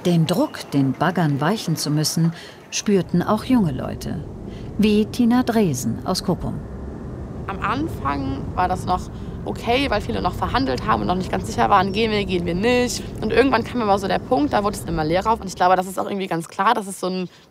Den Druck, den Baggern weichen zu müssen, spürten auch junge Leute. Wie Tina Dresen aus Kuppum. Am Anfang war das noch okay, weil viele noch verhandelt haben und noch nicht ganz sicher waren, gehen wir nicht. Und irgendwann kam aber so der Punkt, da wurde es immer leerer. Und ich glaube, das ist auch irgendwie ganz klar, dass es so ein